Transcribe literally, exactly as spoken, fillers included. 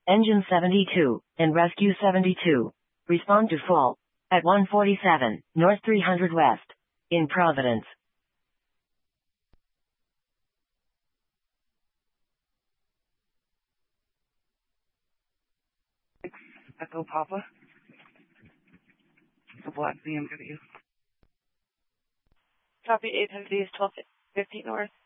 Engine seventy-two, and Rescue seventy-two. Respond to fault. At one forty-seven, North three hundred West. In Providence. Echo Papa. The black B M W. Copy eight hundred, twelve fifteen North.